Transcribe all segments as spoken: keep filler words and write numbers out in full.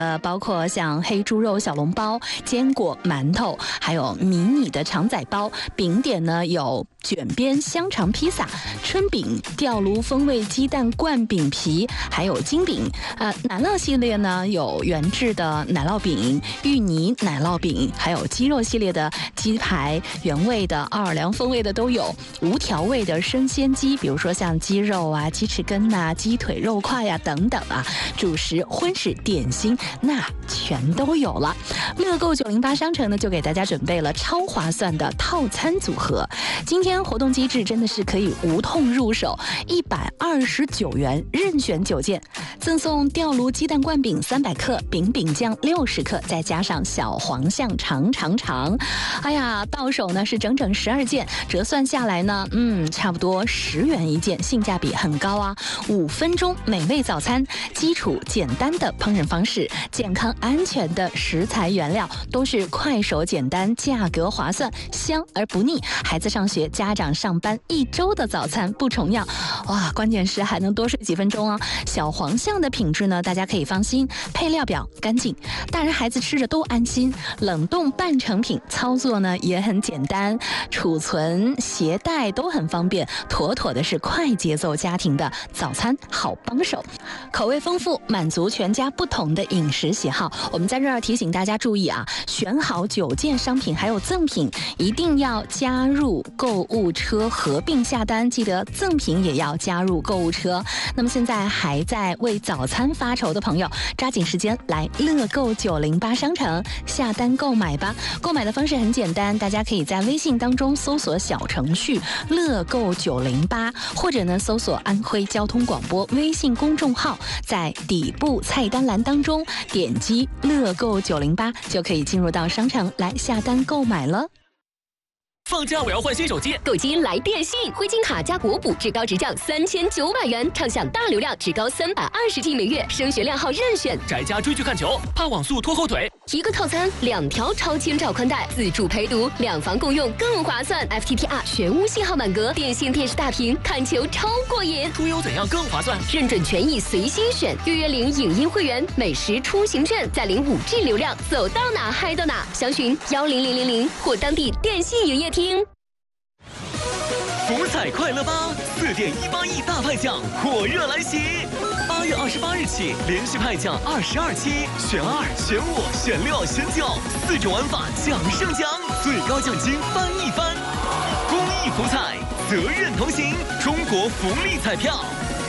呃，包括像黑猪肉小笼包、坚果馒头，还有迷你的肠仔包。饼点呢有卷边香肠披萨、春饼、吊炉风味鸡蛋灌饼皮，还有金饼。呃，奶酪系列呢有原制的奶酪饼、芋泥奶酪饼，还有鸡肉系列的鸡排，原味的、奥尔良风味的都有，无调味的生鲜鸡，比如说像鸡肉啊、鸡翅根呐、鸡腿肉块呀、啊、等等啊。主食、荤食、点心。那全都有了。乐购九零八商城呢，就给大家准备了超划算的套餐组合。今天活动机制真的是可以无痛入手，一百二十九元任选九件，赠送吊炉鸡蛋灌饼三百克，饼饼酱六十克，再加上小黄象长长长。哎呀，到手呢是整整十二件，折算下来呢，嗯，差不多十元一件，性价比很高啊。五分钟美味早餐，基础简单的烹饪方式。健康安全的食材原料，都是快手简单，价格划算，香而不腻。孩子上学，家长上班，一周的早餐不重样。哇，关键是还能多睡几分钟哦。小黄象的品质呢，大家可以放心，配料表干净，大人孩子吃着都安心。冷冻半成品，操作呢也很简单，储存携带都很方便，妥妥的是快节奏家庭的早餐好帮手。口味丰富，满足全家不同的饮食喜好。我们在这儿提醒大家注意啊，选好九件商品还有赠品，一定要加入购物车合并下单，记得赠品也要加入购物车。那么现在还在为早餐发愁的朋友，抓紧时间来乐购九零八商城下单购买吧。购买的方式很简单，大家可以在微信当中搜索小程序乐购九零八，或者呢搜索安徽交通广播微信公众号，在底部菜单栏当中点击乐购九零八，就可以进入到商城来下单购买了。 放假我要换新手机， 购机来电信，灰金卡加国补，至高直降三千九百元，畅享大流量，至高三百二十 G 每月，升学靓号任选。 宅家追剧看球，怕网速拖后腿。 一个套餐，两条超千兆宽带，自助陪读，两房共用更划算。F T T R 全屋信号满格，电信电视大屏，看球超过瘾。 出游怎样更划算？ 认准权益随心选，预约领影音会员，美食出行券，再领五 G 流量，走到哪嗨到哪。详询幺零零零零或当地电信营业厅。 福彩快乐吧，四点一八亿大派奖火热来袭！八月二十八日起，连续派奖二十二期，选二、选五、选六、选九，四种玩法奖胜奖，最高奖金翻一番。公益福彩，责任同行，中国福利彩票。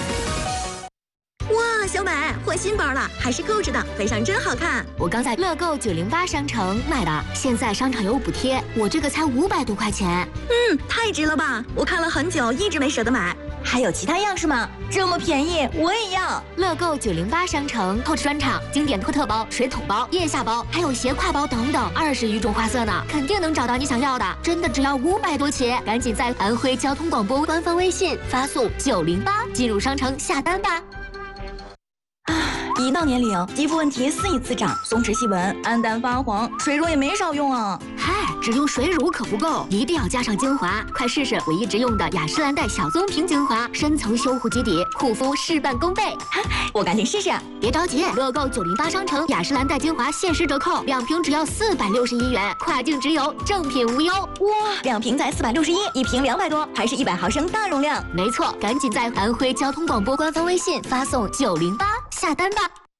哇，小美换新包了，还是购置的，背上真好看。 我刚在乐购九零八商城买的，现在商场有补贴，我这个才五百多块钱。 嗯，太值了吧！我看了很久，一直没舍得买。 还有其他样式吗？这么便宜，我也要。 乐购九零八商城购置专场，经典托特包、水桶包、腋下包，还有斜挎包等等，二十余种花色呢，肯定能找到你想要的。真的只要五百多起，赶紧在安徽交通广播官方微信发送九零八进入商城下单吧。 一到年龄，肌肤问题肆意滋长，松弛细纹、暗淡发黄，水乳也没少用啊。 嗨，只用水乳可不够，一定要加上精华。快试试我一直用的雅诗兰黛小棕瓶精华，深层修护基底，护肤事半功倍。 我赶紧试试。 别着急，乐购九零八商城雅诗兰黛精华限时折扣，两瓶只要四百六十一元，跨境直邮，正品无忧。 哇，两瓶才四百六十一，一瓶两百多，还是一百毫升大容量。 没错，赶紧在安徽交通广播官方微信发送九零八下单吧。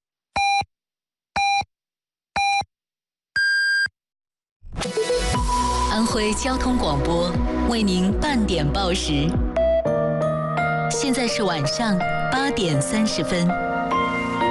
安徽交通广播为您半点报时，现在是晚上八点三十分。